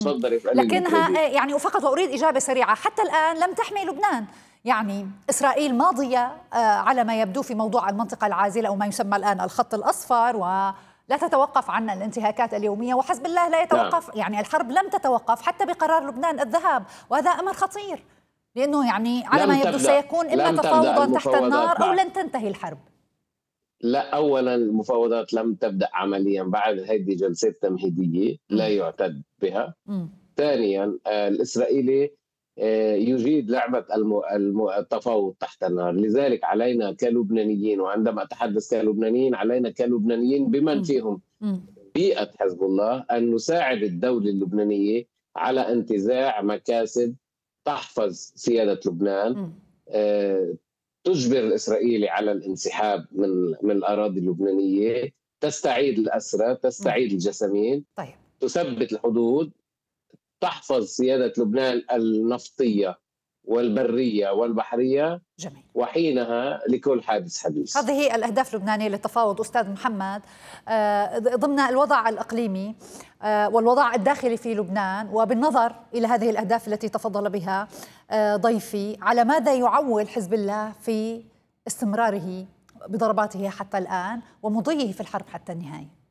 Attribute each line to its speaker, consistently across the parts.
Speaker 1: تفضلي اسالي
Speaker 2: لكنها
Speaker 1: المخرجين.
Speaker 2: يعني وفقط وأريد إجابة سريعة، حتى الآن لم تحمي لبنان. يعني إسرائيل ماضية على ما يبدو في موضوع المنطقة العازلة أو ما يسمى الآن الخط الأصفر، ولا تتوقف عنا الانتهاكات اليومية، وحزب الله لا
Speaker 1: نعم.
Speaker 2: يتوقف. يعني الحرب لم تتوقف حتى بقرار لبنان الذهاب، وهذا أمر خطير، لأنه يعني على ما يبدو سيكون إما
Speaker 1: لم تبدأ
Speaker 2: تفاوضا تحت
Speaker 1: المفاوضات
Speaker 2: النار أو
Speaker 1: بعد.
Speaker 2: لن تنتهي الحرب.
Speaker 1: لا، أولا المفاوضات لم تبدأ عمليا بعد هذه جلسات تمهيدية لا
Speaker 2: مم.
Speaker 1: يعتد بها.
Speaker 2: مم.
Speaker 1: ثانيا الإسرائيلي يجيد لعبة التفاوض تحت النار. لذلك علينا كلبنانيين، وعندما أتحدث كلبنانيين علينا كلبنانيين بمن
Speaker 2: مم.
Speaker 1: فيهم
Speaker 2: مم.
Speaker 1: بيئة حزب الله أن نساعد الدولة اللبنانية على انتزاع مكاسب تحفظ سيادة لبنان،
Speaker 2: مم.
Speaker 1: تجبر الإسرائيلي على الانسحاب من الأراضي اللبنانية، تستعيد الأسرى،
Speaker 2: مم.
Speaker 1: تستعيد الجسامين،
Speaker 2: طيب.
Speaker 1: تثبت الحدود، تحفظ سيادة لبنان النفطية والبرية والبحرية،
Speaker 2: جميل.
Speaker 1: وحينها لكل حادث حديث.
Speaker 2: هذه هي الأهداف اللبنانية للتفاوض أستاذ محمد، ضمن الوضع الإقليمي والوضع الداخلي في لبنان، وبالنظر إلى هذه الأهداف التي تفضل بها ضيفي، على ماذا يعول حزب الله في استمراره بضرباته حتى الآن ومضيه في الحرب حتى النهاية؟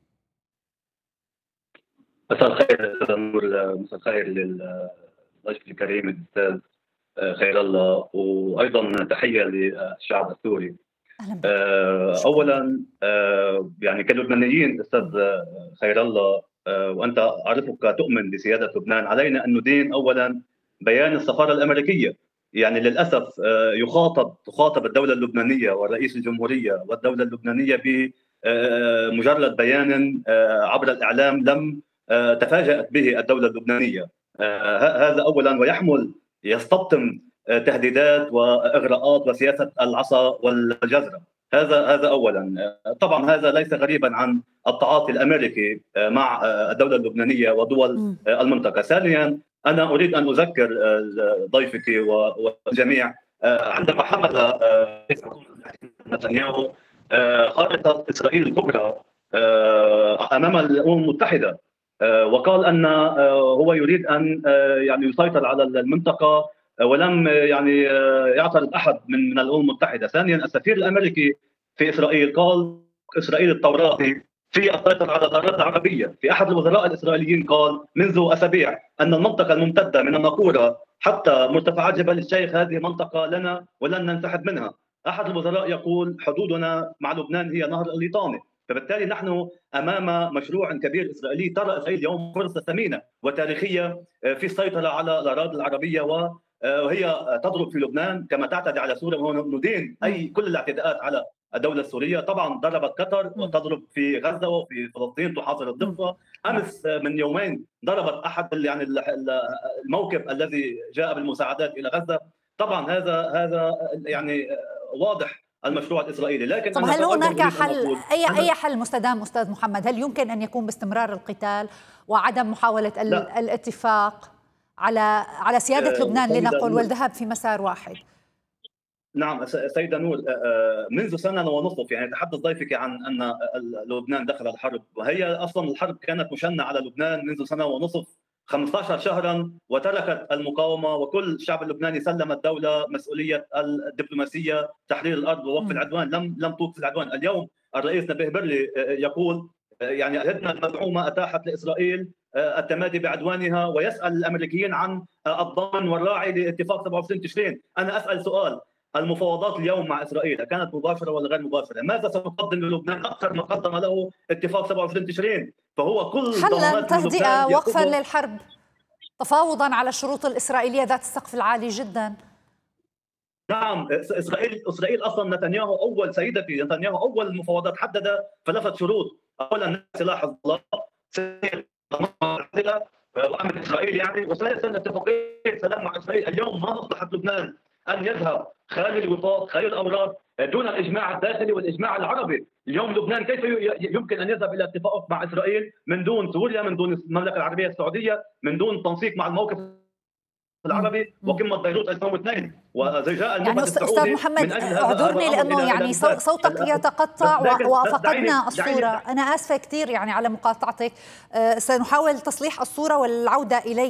Speaker 3: مساء الخير استاذ نور، مساء الخير للضيف الكريم الاستاذ خير الله، وايضا تحيه للشعب السوري.
Speaker 2: أهلا بك. شكرا لك.
Speaker 3: اولا يعني كلبنانيين استاذ خير الله، وانت اعرفك تؤمن بسياده لبنان، علينا ان ندين اولا بيان السفاره الامريكيه. يعني للاسف تخاطب الدوله اللبنانيه ورئيس الجمهوريه والدوله اللبنانيه بمجرد بيان عبر الاعلام لم تفاجأت به الدوله اللبنانيه. هذا اولا، ويحمل يستبطن تهديدات واغراءات وسياسه العصا والجزره. هذا اولا. طبعا هذا ليس غريبا عن التعاطي الامريكي مع الدوله اللبنانيه ودول المنطقه. ثانيا، انا اريد ان اذكر ضيفك والجميع عندما حمل نتنياهو خارطه اسرائيل الكبرى امام الامم المتحده، وقال ان هو يريد ان يعني يسيطر على المنطقه، ولم يعني يعترض احد من الامم المتحده. ثانيا، السفير الامريكي في اسرائيل قال اسرائيل التوراتي في السيطره على الاراضي العربيه. في احد الوزراء الاسرائيليين قال منذ اسابيع ان المنطقه الممتده من الناقوره حتى مرتفعات جبل الشيخ هذه منطقه لنا ولن ننسحب منها. احد الوزراء يقول حدودنا مع لبنان هي نهر الليطاني. فبالتالي نحن امام مشروع كبير اسرائيلي. ترى اسرائيل اليوم فرصه ثمينه وتاريخيه في السيطره على الاراضي العربيه، وهي تضرب في لبنان كما تعتدي على سوريا، وندين كل الاعتداءات على الدوله السوريه. طبعا ضربت قطر وتضرب في غزه وفي فلسطين تحاصر الضفه. امس من يومين ضربت احد يعني الموكب الذي جاء بالمساعدات الى غزه. طبعا هذا يعني واضح المشروع الاسرائيلي. لكن
Speaker 2: طب
Speaker 3: انا
Speaker 2: هل
Speaker 3: ايضا
Speaker 2: هناك
Speaker 3: اريد ان
Speaker 2: حل،
Speaker 3: اقول
Speaker 2: اي حل مستدام استاذ محمد؟ هل يمكن ان يكون باستمرار القتال وعدم محاولة
Speaker 3: لا.
Speaker 2: الاتفاق على سيادة لبنان
Speaker 3: سيدة
Speaker 2: لنقل
Speaker 3: نور،
Speaker 2: والذهاب في مسار واحد؟
Speaker 3: نعم سيدة نور، منذ سنة ونصف يعني تحدث ضيفك عن أن لبنان دخل الحرب، وهي أصلا الحرب كانت مشنة على لبنان منذ سنة ونصف، 15 شهرا، وتركت المقاومة وكل الشعب اللبناني سلم الدولة مسؤولية الدبلوماسية تحرير الأرض ووقف العدوان. لم توقف العدوان. اليوم الرئيس نبيه برلي يقول يعني الهدنة المزعومة أتاحت لإسرائيل التمادي بعدوانها، ويسأل الأمريكيين عن الضامن والراعي لاتفاق 27 تشرين. أنا أسأل سؤال: المفاوضات اليوم مع اسرائيل كانت مباشره ولا غير مباشره؟ ماذا سنقدم للبنان اكثر ما قدم له اتفاق 27 تشرين؟ فهو كل
Speaker 2: حلا،
Speaker 3: ضمانات
Speaker 2: تهدئة،
Speaker 3: للبنان
Speaker 2: وقفا
Speaker 3: ياخذه.
Speaker 2: للحرب، تفاوضا على الشروط الإسرائيلية ذات السقف العالي جدا.
Speaker 3: نعم، اسرائيل اصلا سيدتي نتنياهو اول المفاوضات حدد 3 شروط. اولا سلاح حزب الله، ثانيا وامن اسرائيل يعني، وثالثا اتفاقيه سلام مع اسرائيل. اليوم ما مصلحه لبنان ان يذهب خالي الوفاق خالي الاوراق دون الاجماع الداخلي والاجماع العربي. اليوم لبنان كيف يمكن ان يذهب الى اتفاق مع اسرائيل من دون سوريا، من دون المملكه العربيه السعوديه، من دون تنسيق مع الموقف العربي وقمة بيروت 2002 وزجاء
Speaker 2: يعني أستاذ محمد اعذرني لأنه يعني صوتك يتقطع وفقدنا الصورة. أنا آسفة كثير يعني على مقاطعتك، سنحاول تصليح الصورة والعودة إليك.